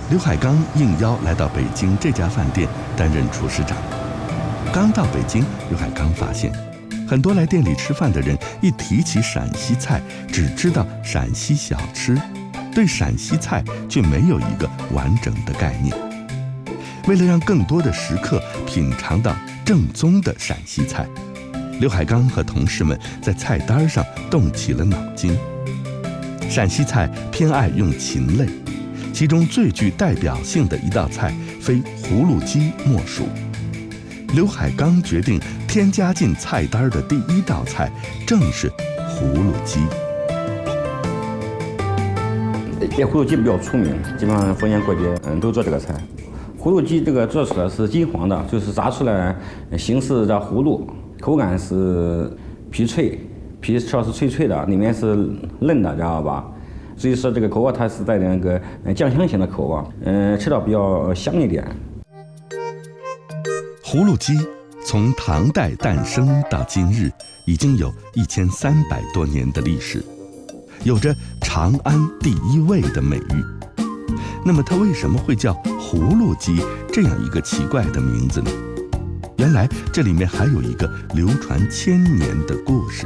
刘海刚应邀来到北京这家饭店担任厨师长。刚到北京，刘海刚发现，很多来店里吃饭的人一提起陕西菜，只知道陕西小吃，对陕西菜却没有一个完整的概念。为了让更多的食客品尝到正宗的陕西菜，刘海刚和同事们在菜单上动起了脑筋。陕西菜偏爱用禽类，其中最具代表性的一道菜非葫芦鸡莫属。刘海刚决定添加进菜单的第一道菜正是葫芦鸡。 葫芦鸡比较出名，基本上逢年过节都做这个菜。葫芦鸡这个做出来是金黄的，就是炸出来形似这葫芦，口感是皮脆，皮吃到是脆脆的，里面是嫩的，知道吧？所以说这个口味它是带点那个酱香型的口味，吃到比较香一点。 葫芦鸡从唐代诞生到今日，已经有1300多年的历史，有着长安第一味的美誉。那么它为什么会叫葫芦鸡这样一个奇怪的名字呢？原来这里面还有一个流传1000年的故事。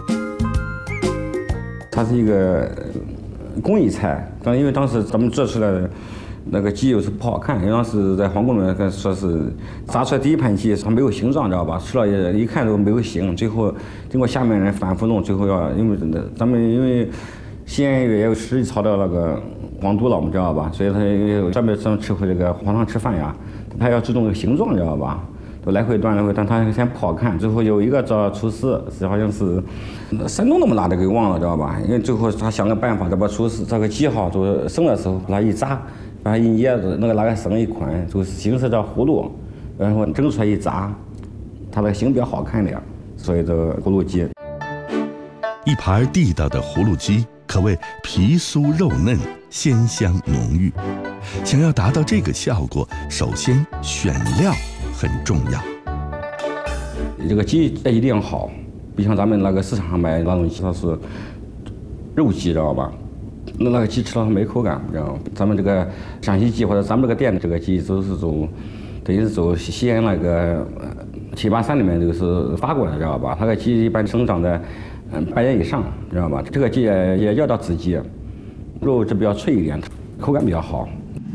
它是一个工艺菜，但因为当时咱们做出来的那个鸡肉是不好看，因为当时在皇宫里面说是炸出来第一盘鸡它没有形状，知道吧？吃了也一看都没有形，最后经过下面人反复弄，最后要因为西安也有11朝的那个皇都了，我们知道吧？所以他专门吃回这个皇上吃饭呀，他要注重这个形状，知道吧？都来回端，但他先不好看。最后有一个找厨师，好像是山东那么大的给忘了，知道吧？因为最后他想个办法，这把厨师这个鸡好都生的时候把它一扎，把它一捏着，那个拿个绳一捆，就形似这葫芦，然后蒸出来一炸，它的形比较好看点，所以这个葫芦鸡。 一盘地道的葫芦鸡可谓皮酥肉嫩，鲜香浓郁。想要达到这个效果，首先选料很重要。 这个鸡一定要好，不像咱们那个市场上买那种鸡，它是肉鸡，知道吧？那个鸡吃了它没口感，知道吗？咱们这个陕西鸡或者咱们这个店的这个鸡都是走，等于是走西安那个783里面就是发过来，知道吧？它个鸡一般生长在半年以上，知道吧？这个鸡也叫子鸡，肉质比较脆一点，口感比较好。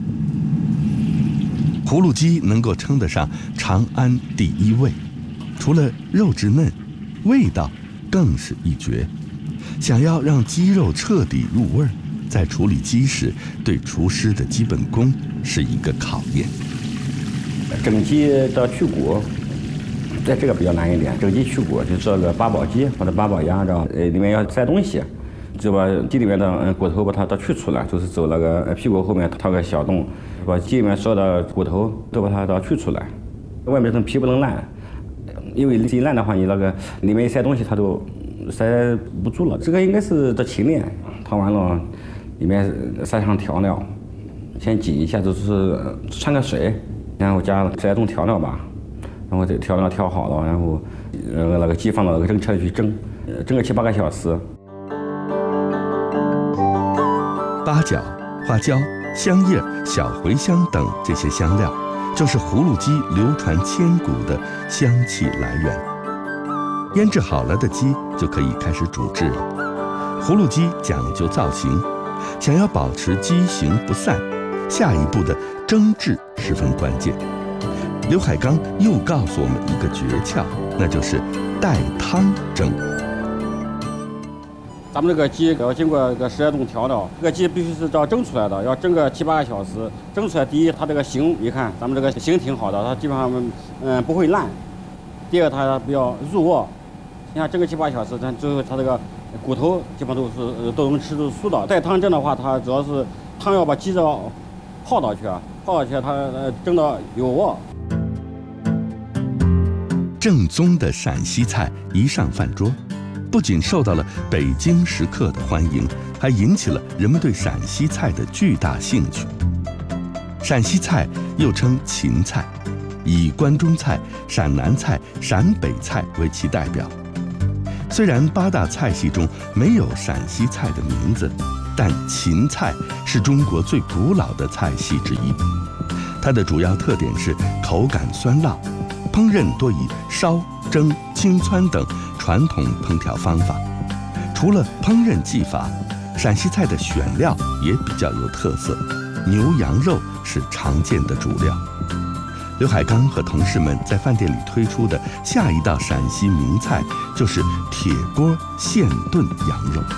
葫芦鸡能够称得上长安第一味，除了肉质嫩，味道更是一绝。想要让鸡肉彻底入味，在处理鸡时，对厨师的基本功是一个考验。 整鸡的去骨，这个比较难一点。整鸡去骨就做个八宝鸡或者八宝鸭，知道里面要塞东西，就把鸡里面的骨头把它去除了，就是走那个屁股后面掏个小洞，把鸡里面所有的骨头都把它去出来。外面这皮不能烂，因为一烂的话，你那个里面一塞东西它都塞不住了。这个应该是这提炼，烫完了里面塞上调料，先挤一下，就是掺个水，然后加塞种调料吧，然后这调料调好了，然后那个鸡放到那个蒸车里去蒸，蒸个7、8个小时。 八角、花椒、香叶、小茴香等这些香料，就是葫芦鸡流传千古的香气来源。腌制好了的鸡就可以开始煮制了。葫芦鸡讲究造型，想要保持鸡形不散，下一步的蒸制十分关键。刘海刚又告诉我们一个诀窍，那就是带汤蒸。 咱们这个鸡要经过个12种调料，这个鸡必须是照蒸出来的，要蒸个7、8个小时。蒸出来，第一，它这个形，你看咱们这个形挺好的，它基本上不会烂。第二，它比较入味。你看蒸个7、8个小时，但最后它这个骨头基本上都能吃出酥的。带汤蒸的话，它主要是汤要把鸡肉泡到去，它蒸到有味。 正宗的陕西菜一上饭桌，不仅受到了北京食客的欢迎，还引起了人们对陕西菜的巨大兴趣。陕西菜又称秦菜，以关中菜、陕南菜、陕北菜为其代表。虽然8大菜系中没有陕西菜的名字， 但芹菜是中国最古老的菜系之一。它的主要特点是口感酸辣，烹饪多以烧、蒸、清汆等传统烹调方法。除了烹饪技法，陕西菜的选料也比较有特色，牛羊肉是常见的主料。刘海刚和同事们在饭店里推出的下一道陕西名菜就是铁锅现炖羊肉。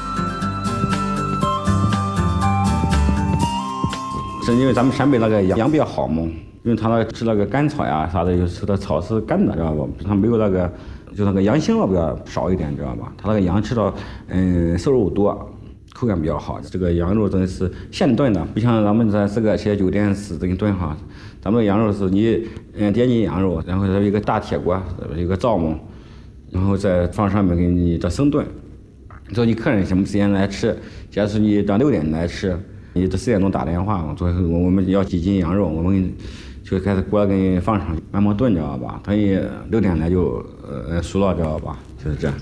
是因为咱们陕北那个羊比较好嘛，因为它那个吃那个干草呀啥的，有时候草是干的，知道吧？它没有那个，就那个羊腥味比较少一点，知道吧？它那个羊吃到，瘦肉多，口感比较好。这个羊肉真的是现炖的，不像咱们在这个些酒店是给你炖好。咱们的羊肉是你，点进羊肉，然后有一个大铁锅，有个灶嘛，然后再放上面给你这生炖。说你客人什么时间来吃？假如是你到6点来吃，你这4点钟打电话，说我们要几斤羊肉，我们就开始锅给你放上，慢慢炖，知道吧？等你6点来就熟了，知道吧？就是这样。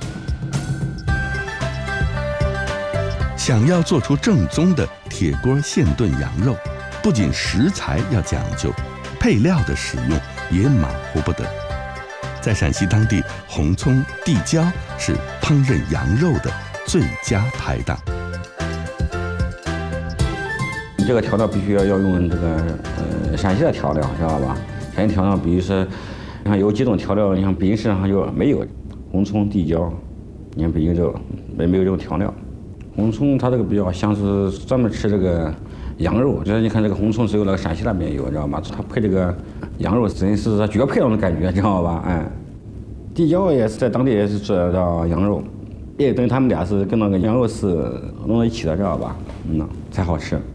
想要做出正宗的铁锅现炖羊肉，不仅食材要讲究，配料的使用也马虎不得。在陕西当地，红葱、地椒是烹饪羊肉的最佳拍档。 你这个调料必须要用这个陕西的调料，知道吧？陕西调料，比如说，你看有几种调料，你看北京市场就没有红葱、地椒，你看北京就没有这种调料。红葱它这个比较像是专门吃这个羊肉，就是你看这个红葱只有那个陕西那边有，知道吧？它配这个羊肉真是它绝配那种感觉，知道吧？地椒也是在当地也是吃叫羊肉，也等于他们俩是跟那个羊肉是弄到一起的，知道吧？才好吃。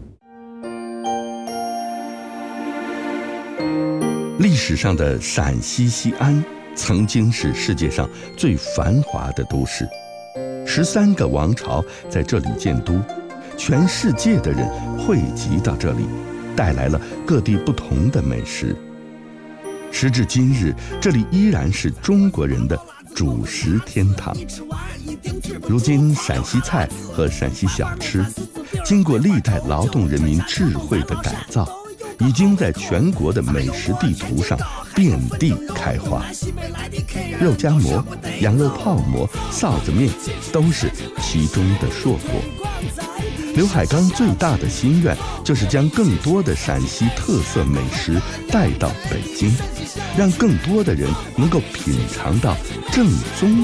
历史上的陕西西安曾经是世界上最繁华的都市，13个王朝在这里建都，全世界的人汇集到这里，带来了各地不同的美食。时至今日，这里依然是中国人的主食天堂。如今，陕西菜和陕西小吃经过历代劳动人民智慧的改造，已经在全国的美食地图上遍地开花。肉夹馍、羊肉泡馍、臊子面都是其中的硕果。刘海刚最大的心愿就是将更多的陕西特色美食带到北京，让更多的人能够品尝到正宗